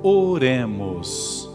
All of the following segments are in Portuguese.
Oremos.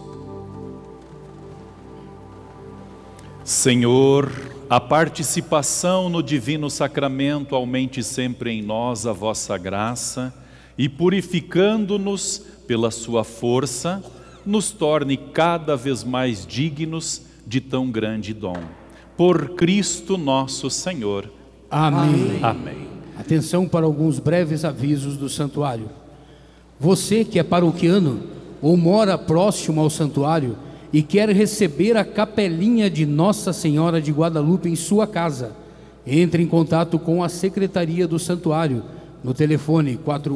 Senhor, a participação no divino sacramento aumente sempre em nós a vossa graça e, purificando-nos pela sua força, nos torne cada vez mais dignos de tão grande dom. Por Cristo nosso Senhor. Amém. Amém. Atenção para alguns breves avisos do santuário. Você que é paroquiano ou mora próximo ao santuário e quer receber a capelinha de Nossa Senhora de Guadalupe em sua casa, entre em contato com a Secretaria do Santuário no telefone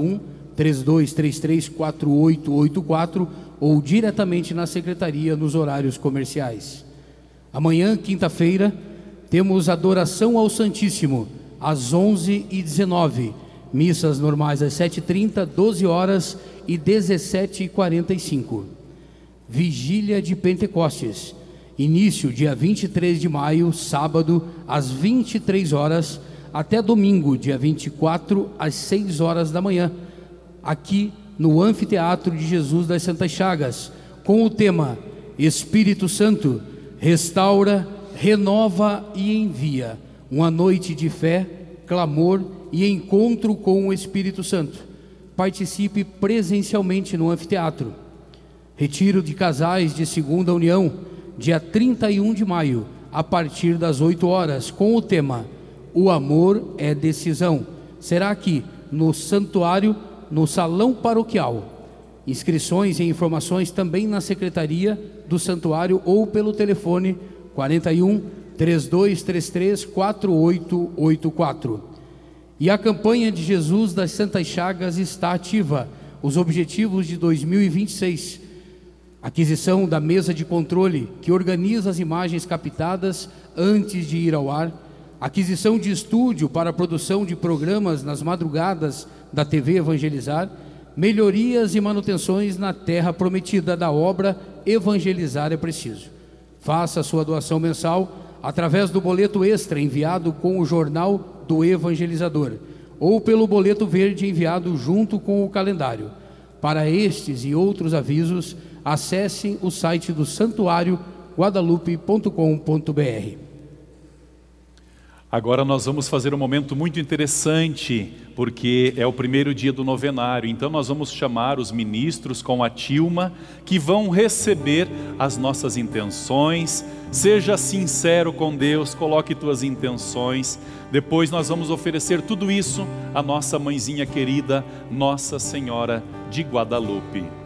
41-3233-4884 ou diretamente na Secretaria nos horários comerciais. Amanhã, quinta-feira, temos adoração ao Santíssimo às 11h19, missas normais às 7h30, 12 horas e 17h45. Vigília de Pentecostes, início dia 23 de maio, sábado, às 23 horas, até domingo, dia 24, às 6 horas da manhã, aqui no Anfiteatro de Jesus das Santas Chagas, com o tema Espírito Santo, restaura, renova e envia. Uma noite de fé, clamor e encontro com o Espírito Santo. Participe presencialmente no anfiteatro. Retiro de casais de segunda união, dia 31 de maio, a partir das 8 horas, com o tema O Amor é Decisão. Será aqui no santuário, no salão paroquial. Inscrições e informações também na Secretaria do Santuário ou pelo telefone 41-3233-4884. E a campanha de Jesus das Santas Chagas está ativa. Os objetivos de 2026: aquisição da mesa de controle que organiza as imagens captadas antes de ir ao ar, aquisição de estúdio para a produção de programas nas madrugadas da TV Evangelizar, melhorias e manutenções na terra prometida da obra Evangelizar é Preciso. Faça a sua doação mensal através do boleto extra enviado com o jornal do Evangelizador ou pelo boleto verde enviado junto com o calendário. Para estes e outros avisos, acessem o site do santuário guadalupe.com.br. Agora nós vamos fazer um momento muito interessante, porque é o primeiro dia do novenário. Então nós vamos chamar os ministros com a tilma, que vão receber as nossas intenções. Seja sincero com Deus, coloque tuas intenções. Depois nós vamos oferecer tudo isso à nossa mãezinha querida, Nossa Senhora de Guadalupe.